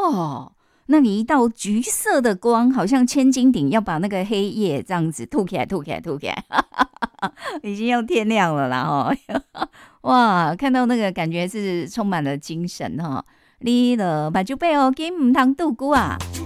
哦，那你一道橘色的光，好像千斤顶要把那个黑夜这样子吐起来，吐起来，吐起来，已经要天亮了啦哦。哇，看到那个感觉是充满了精神哈。你的目睭白哦，金唔通度久啊。